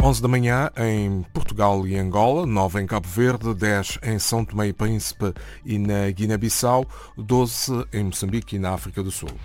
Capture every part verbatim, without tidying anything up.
onze da manhã em Portugal e Angola, nove em Cabo Verde, dez em São Tomé e Príncipe e na Guiné-Bissau, doze em Moçambique e na África do Sul.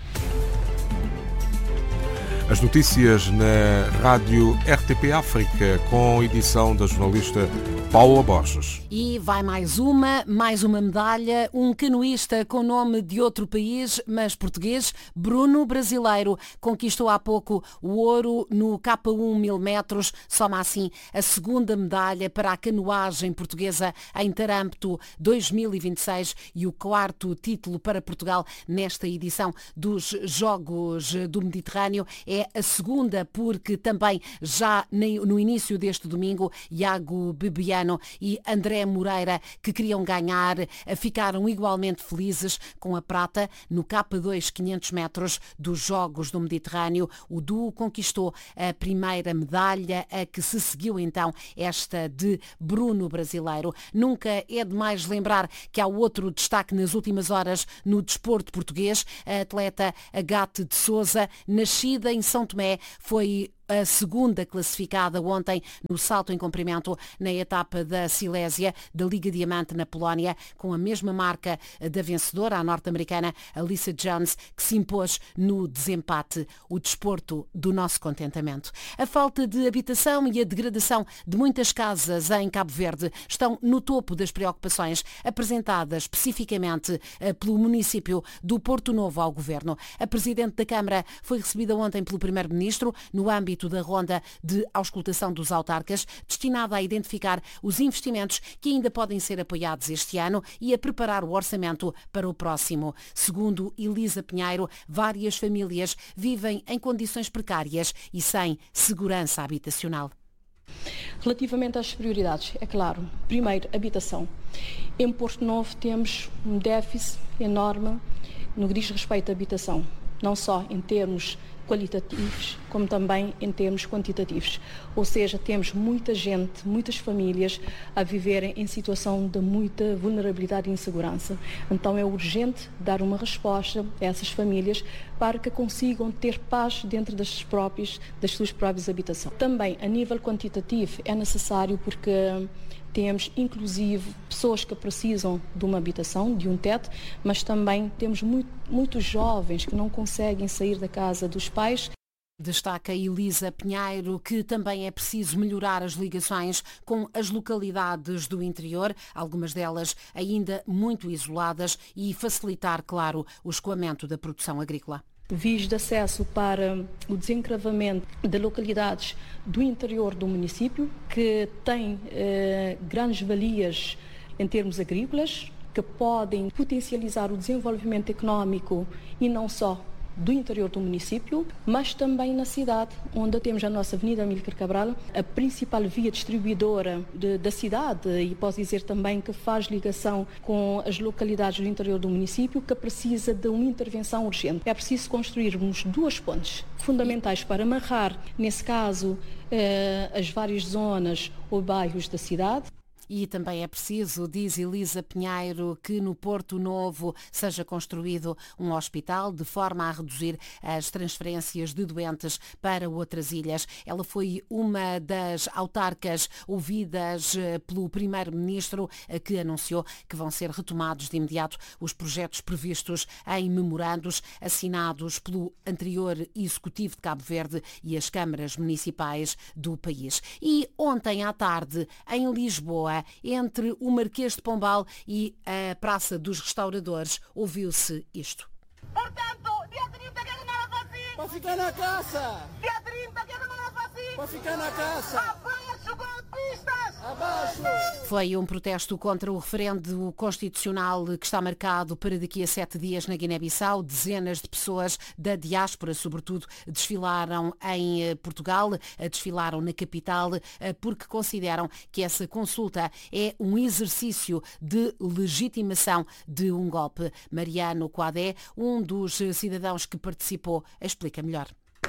As notícias na Rádio R T P África, com edição da jornalista Paula Borges. E vai mais uma, mais uma medalha, um canoísta com nome de outro país, mas português, Bruno Brasileiro, conquistou há pouco o ouro no K um mil metros, soma assim a segunda medalha para a canoagem portuguesa em Taramto dois mil e vinte e seis e o quarto título para Portugal nesta edição dos Jogos do Mediterrâneo. É a segunda porque também já no início deste domingo, Iago Bebiano e André Moreira, que queriam ganhar, ficaram igualmente felizes com a prata no K dois quinhentos metros dos Jogos do Mediterrâneo. O duo conquistou a primeira medalha, a que se seguiu então esta de Bruno Brasileiro. Nunca é demais lembrar que há outro destaque nas últimas horas no desporto português. A atleta Agate de Sousa, nascida em São Tomé, foi a segunda classificada ontem no salto em comprimento na etapa da Silésia da Liga Diamante na Polónia, com a mesma marca da vencedora, a norte-americana Alyssa Jones, que se impôs no desempate. O desporto do nosso contentamento. A falta de habitação e a degradação de muitas casas em Cabo Verde estão no topo das preocupações apresentadas especificamente pelo município do Porto Novo ao Governo. A Presidente da Câmara foi recebida ontem pelo Primeiro-Ministro no âmbito da ronda de auscultação dos autarcas, destinada a identificar os investimentos que ainda podem ser apoiados este ano e a preparar o orçamento para o próximo. Segundo Elisa Pinheiro, várias famílias vivem em condições precárias e sem segurança habitacional. Relativamente às prioridades, é claro, primeiro, habitação. Em Porto Novo temos um déficit enorme no que diz respeito à habitação, não só em termos qualitativos, como também em termos quantitativos. Ou seja, temos muita gente, muitas famílias a viverem em situação de muita vulnerabilidade e insegurança. Então é urgente dar uma resposta a essas famílias para que consigam ter paz dentro das, próprias, das suas próprias habitações. Também, a nível quantitativo, é necessário porque temos, inclusive, pessoas que precisam de uma habitação, de um teto, mas também temos muito, muitos jovens que não conseguem sair da casa dos pais. Destaca Elisa Pinheiro que também é preciso melhorar as ligações com as localidades do interior, algumas delas ainda muito isoladas, e facilitar, claro, o escoamento da produção agrícola. Vias de acesso para o desencravamento de localidades do interior do município, que têm eh, grandes valias em termos agrícolas, que podem potencializar o desenvolvimento económico e não só do interior do município, mas também na cidade, onde temos a nossa Avenida Amílcar Cabral, a principal via distribuidora de, da cidade, e posso dizer também que faz ligação com as localidades do interior do município, que precisa de uma intervenção urgente. É preciso construirmos duas pontes fundamentais para amarrar, nesse caso, eh, as várias zonas ou bairros da cidade. E também é preciso, diz Elisa Pinheiro, que no Porto Novo seja construído um hospital de forma a reduzir as transferências de doentes para outras ilhas. Ela foi uma das autarcas ouvidas pelo Primeiro-Ministro, que anunciou que vão ser retomados de imediato os projetos previstos em memorandos assinados pelo anterior Executivo de Cabo Verde e as câmaras municipais do país. E ontem à tarde, em Lisboa, entre o Marquês de Pombal e a Praça dos Restauradores, ouviu-se isto. Portanto, dia trinta que não era fácil. Para ficar na caça. Dia trinta que não era fácil. Para ficar na caça. Abaixo golpistas. Abaixo. Foi um protesto contra o referendo constitucional que está marcado para daqui a sete dias na Guiné-Bissau. Dezenas de pessoas da diáspora, sobretudo, desfilaram em Portugal, desfilaram na capital, porque consideram que essa consulta é um exercício de legitimação de um golpe. Mariano Coadé, um dos cidadãos que participou, explica melhor.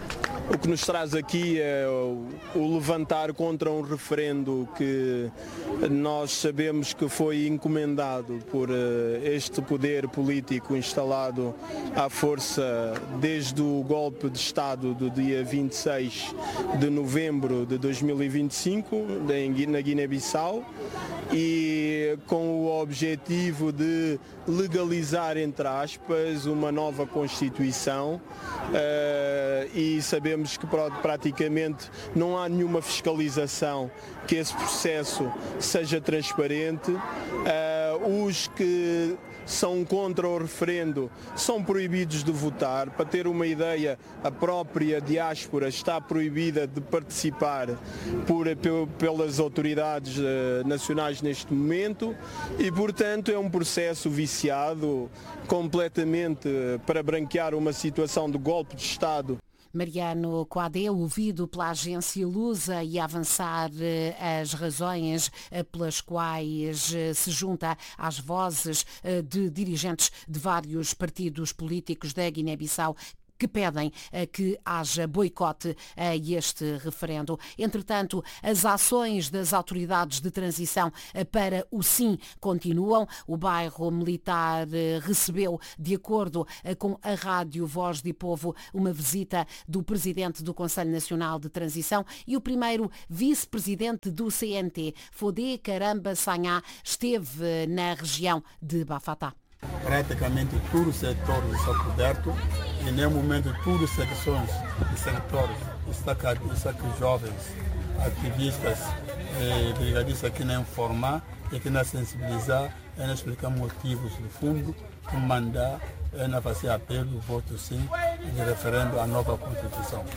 o que nos traz aqui é o, o levantar contra um referendo que nós sabemos que foi encomendado por este poder político instalado à força desde o golpe de Estado do dia vinte e seis de novembro de dois mil e vinte e cinco na Guiné-Bissau, e com o objetivo de legalizar, entre aspas, uma nova Constituição, uh, e sabemos que praticamente não há nenhuma fiscalização que esse processo seja transparente. Uh, os que são contra o referendo são proibidos de votar. Para ter uma ideia, a própria diáspora está proibida de participar por, pelas autoridades nacionais neste momento, e portanto é um processo viciado completamente para branquear uma situação de golpe de Estado. Mariano Coadé, ouvido pela agência Lusa, e avançar as razões pelas quais se junta às vozes de dirigentes de vários partidos políticos da Guiné-Bissau que pedem que haja boicote a este referendo. Entretanto, as ações das autoridades de transição para o sim continuam. O bairro militar recebeu, de acordo com a rádio Voz de Povo, uma visita do presidente do Conselho Nacional de Transição e o primeiro vice-presidente do C N T, Fodé Caramba Sanhá, esteve na região de Bafatá. Praticamente todo o setor está coberto e, no momento, todas as secções e setores estão aqui jovens, ativistas e brigadistas aqui na informar e aqui na sensibilizar e na explicar motivos do fundo, que mandar e na fazer apelo, voto sim, de referendo à nova Constituição.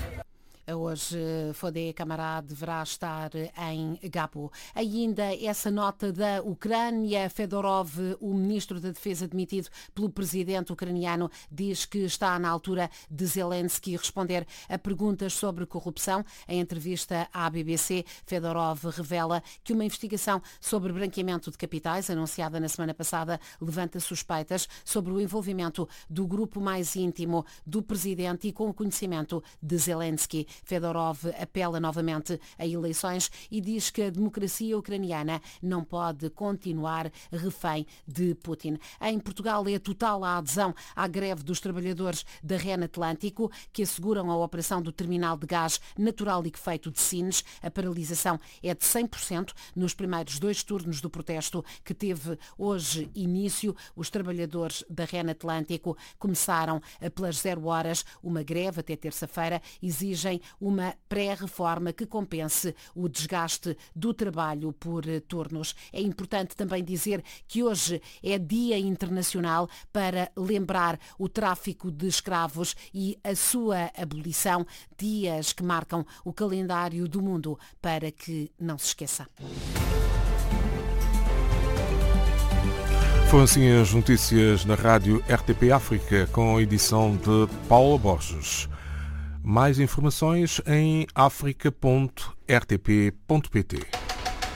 Hoje, Fodé Camará deverá estar em Gabo. Ainda essa nota da Ucrânia, Fedorov, o ministro da Defesa demitido pelo presidente ucraniano, diz que está na altura de Zelensky responder a perguntas sobre corrupção. Em entrevista à B B C, Fedorov revela que uma investigação sobre branqueamento de capitais, anunciada na semana passada, levanta suspeitas sobre o envolvimento do grupo mais íntimo do presidente e com o conhecimento de Zelensky. Fedorov apela novamente a eleições e diz que a democracia ucraniana não pode continuar refém de Putin. Em Portugal é total a adesão à greve dos trabalhadores da REN Atlântico, que asseguram a operação do terminal de gás natural liquefeito de Sines. A paralisação é de cem por cento nos primeiros dois turnos do protesto que teve hoje início. Os trabalhadores da REN Atlântico começaram pelas zero horas uma greve até terça-feira, exigem uma pré-reforma que compense o desgaste do trabalho por turnos. É importante também dizer que hoje é Dia Internacional para lembrar o tráfico de escravos e a sua abolição, dias que marcam o calendário do mundo para que não se esqueça. Foram assim as notícias na rádio R T P África, com a edição de Paula Borges. Mais informações em africa ponto r t p ponto p t.